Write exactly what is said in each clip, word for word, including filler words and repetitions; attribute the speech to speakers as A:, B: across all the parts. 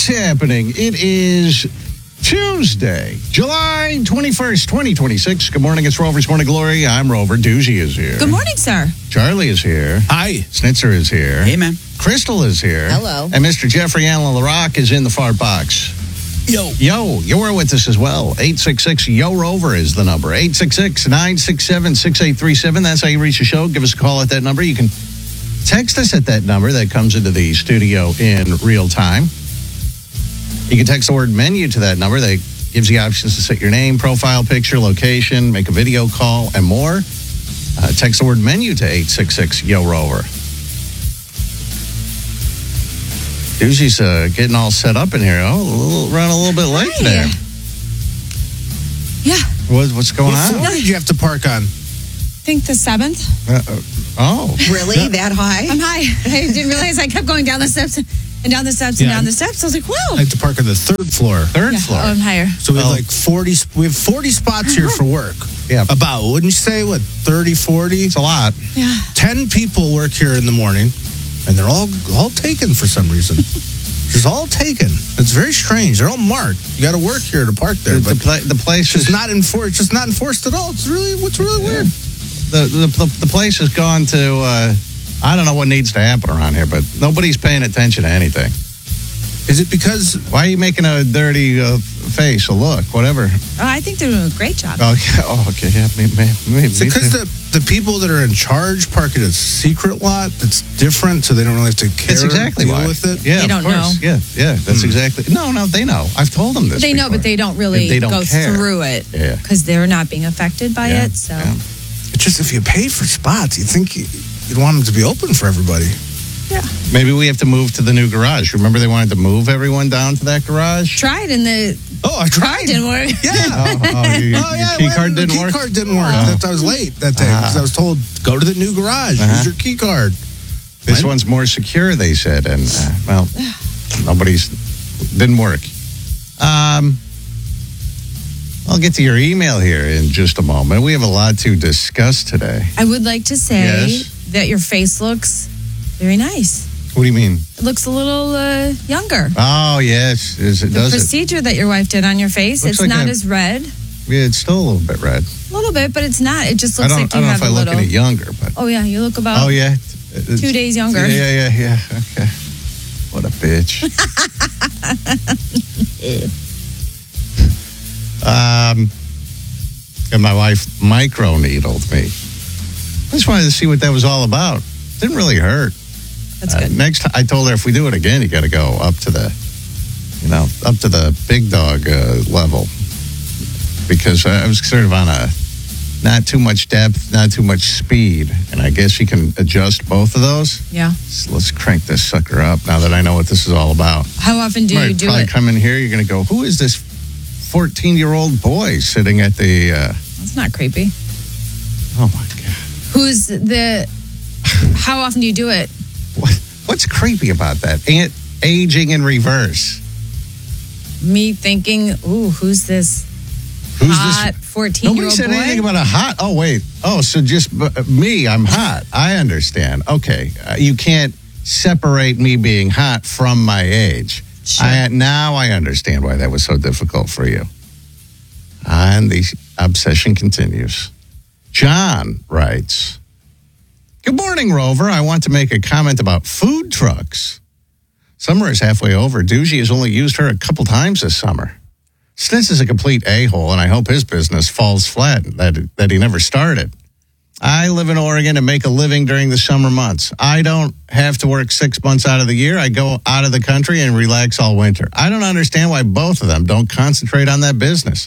A: What's happening? It is Tuesday, July twenty-first, twenty twenty-six. Good morning. It's Rover's Morning Glory. I'm Rover. Doozy is here.
B: Good morning, sir.
A: Charlie is here.
C: Hi.
A: Snitzer is here.
C: Hey, man.
A: Crystal is here.
B: Hello.
A: And Mister Jeffrey Allen LaRock is in the far box.
C: Yo.
A: Yo, you're with us as well. eight six six, Y O Rover is the number. eight six six, nine six seven, six eight three seven. That's how you reach the show. Give us a call at that number. You can text us at that number that comes into the studio in real time. You can text the word menu to that number that gives you options to set your name, profile picture, location, make a video call, and more. Uh, text the word menu to eight six six, Y O Rover. Doozy's uh, getting all set up in here. Oh, a little, run a little bit late
B: Hi.
A: there.
B: Yeah.
A: What, what's going
C: What
A: on?
C: floor did you have to park on?
B: I think the seventh.
A: Uh, uh, oh.
D: Really? That high?
B: I'm high. I didn't realize I kept going down the steps and down the steps and
C: Yeah.
B: down the steps. I was like, whoa.
C: I had to park on the third floor.
A: Third
B: Yeah.
A: floor.
B: Oh, I'm higher.
C: So we have
A: Oh.
C: like forty, we have forty spots here for work.
A: Yeah.
C: About, wouldn't you say, what, thirty, forty?
A: It's a lot.
B: Yeah.
C: ten people work here in the morning, and they're all all taken for some reason. It's all taken. It's very strange. They're all marked. You got to work here to park there,
A: The, the,
C: but
A: pla- the place
C: it's
A: is
C: just not enforced. It's just not enforced at all. It's really, what's really weird.
A: the, the the place has gone to. Uh, I don't know what needs to happen around here, but nobody's paying attention to anything.
C: Is it because
A: Why are you making a dirty uh, face, a look, whatever?
B: Oh, I think they're doing a great job.
A: Oh, yeah. Oh, okay. Yeah, me, me, me,
C: Is
A: me
C: it because
A: too.
C: the, the people that are in charge park at a secret lot that's different, so they don't really have to care
A: That's exactly
C: deal
A: why.
C: with it?
A: Yeah,
B: They
A: of
B: don't
A: course.
B: know.
A: Yeah, yeah. That's
C: Hmm.
A: exactly. No, no, they know. I've told them this.
B: They know,
A: before.
B: but they don't really
A: They don't
B: go
A: care.
B: through it
A: Yeah.
B: because they're not being affected by
A: Yeah,
B: it. So
A: yeah.
C: It's just if you pay for spots, you think you, you'd want them to be open for everybody.
A: Maybe we have to move to the new garage. Remember, they wanted to move everyone down to that garage.
B: tried and the
C: Oh, I
B: car
C: tried.
B: didn't work.
C: Yeah.
A: Oh, oh, your,
C: Oh, yeah,
A: your key
C: well,
A: card
C: the
A: didn't
C: key
A: work.
C: card didn't work.
A: Oh.
C: That I was late that day because
A: Ah.
C: I was told go to the new garage.
A: Uh-huh.
C: Use your key card.
A: This
C: When?
A: one's more secure, they said, and uh, well, nobody's didn't work. Um, I'll get to your email here in just a moment. We have a lot to discuss today.
B: I would like to say
A: Yes.
B: that your face looks very nice.
A: What do you mean?
B: It looks a little uh, younger.
A: Oh, yes, is it
B: The
A: does it?
B: procedure that your wife did on your face,
A: Looks
B: it's
A: like
B: not
A: a-
B: as red.
A: Yeah, it's still a little bit red.
B: A little bit, but it's not. It just
A: I
B: looks
A: don't.
B: like
A: I
B: you
A: don't know
B: have
A: if I
B: a
A: look
B: little.
A: any younger, but
B: Oh yeah, you look about
A: oh yeah,
B: two days younger.
A: Yeah, yeah, yeah, yeah. Okay. What a bitch. um, and my wife micro needled me. I just wanted to see what that was all about. Didn't really hurt.
B: That's
A: Uh,
B: good.
A: next time, I told her if we do it again, you got to go up to the, you know, up to the big dog uh, level, because I was sort of on a not too much depth, not too much speed, and I guess you can adjust both of those.
B: Yeah.
A: So let's crank this sucker up now that I know what this is all about.
B: How often do
A: Might
B: you do
A: probably
B: it?
A: come in here, you're going to go, who is this fourteen-year-old boy sitting at the? Uh,
B: That's not creepy.
A: oh my god,
B: Who's the? How often do you do it?
A: what, what's creepy about that? Ant aging in reverse.
B: Me thinking, ooh, who's this
A: Who's
B: hot
A: this?
B: fourteen-year-old
A: Nobody said
B: boy?
A: anything about a hot. Oh wait. Oh, so just uh, me. I'm hot. I understand. Okay, uh, you can't separate me being hot from my age.
B: Sure.
A: I, now I understand why that was so difficult for you. And the obsession continues. John writes, "Good morning, Rover. I want to make a comment about food trucks. Summer is halfway over. Doozy has only used her a couple times this summer. Snitz is a complete a-hole, and I hope his business falls flat, that, that he never started. I live in Oregon and make a living during the summer months. I don't have to work six months out of the year. I go out of the country and relax all winter. I don't understand why both of them don't concentrate on that business.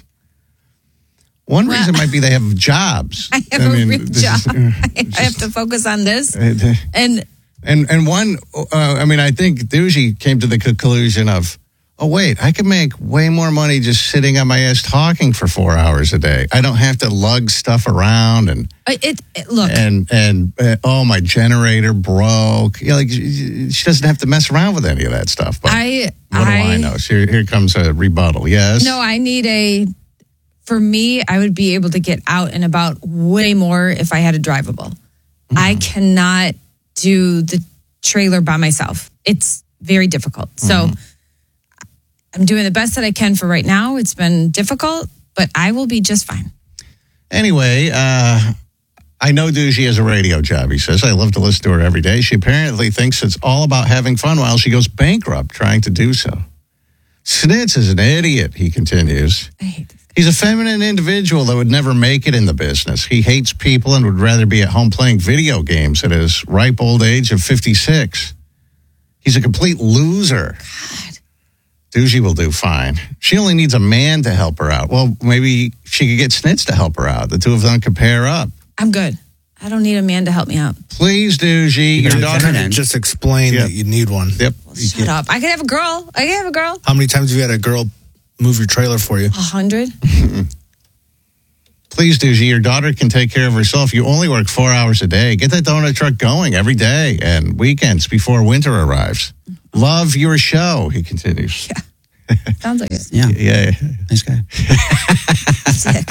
A: One
B: Well,
A: reason might be they have jobs.
B: I have a real
A: this
B: job.
A: is, uh,
B: I have to focus on this.
A: uh,
B: And
A: And and one, uh, I mean, I think Doozy came to the conclusion of, oh, wait, I can make way more money just sitting on my ass talking for four hours a day. I don't have to lug stuff around and,
B: uh, it, it look,
A: and, and uh, oh, my generator broke. You know, like, she she doesn't have to mess around with any of that stuff. But
B: I,
A: what do I,
B: I
A: know? So here, here comes a rebuttal. Yes?
B: No, I need a. For me, I would be able to get out and about way more if I had a drivable.
A: Mm-hmm.
B: I cannot do the trailer by myself. It's very difficult. So
A: Mm-hmm.
B: I'm doing the best that I can for right now. It's been difficult, but I will be just fine.
A: Anyway, uh, I know Doogie has a radio job, he says. I love to listen to her every day. She apparently thinks it's all about having fun while she goes bankrupt trying to do so. Snitz is an idiot, he continues.
B: I hate this guy.
A: He's a feminine individual that would never make it in the business. He hates people and would rather be at home playing video games at his ripe old age of fifty-six. He's a complete loser.
B: God.
A: Doogie will do fine. She only needs a man to help her out. Well, maybe she could get Snitz to help her out. The two of them could pair up.
B: I'm good. I don't need a man to help me out.
A: Please, Doogie. Your
C: You're
A: daughter.
C: gonna just explain
A: Yeah.
C: that you need one.
A: Yep.
B: Shut up. I could have a girl. I could have a girl.
C: How many times have you had a girl move your trailer for you?
B: A hundred.
A: Please, Doogie. Your daughter can take care of herself. You only work four hours a day. Get that donut truck going every day and weekends before winter arrives. Love your show, he continues.
B: Yeah. Sounds like it.
D: Yeah.
A: Yeah.
D: Nice guy.
B: Sick.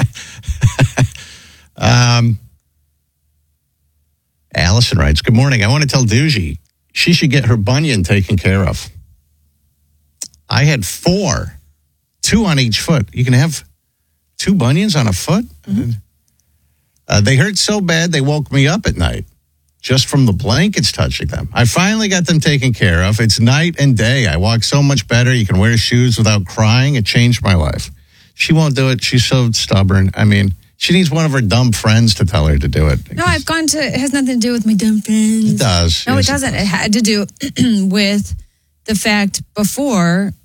A: Um, Allison writes, good morning. I want to tell Doogie she should get her bunion taken care of. I had four, two on each foot. You can have two bunions on a foot? Mm-hmm. Uh, they hurt so bad they woke me up at night just from the blankets touching them. I finally got them taken care of. It's night and day. I walk so much better. You can wear shoes without crying. It changed my life. She won't do it. She's so stubborn. I mean, she needs one of her dumb friends to tell her to do it.
B: No, I've gone to, it has nothing to do with my dumb friends.
A: It does.
B: No,
A: Yes,
B: it doesn't. It had to do with the fact before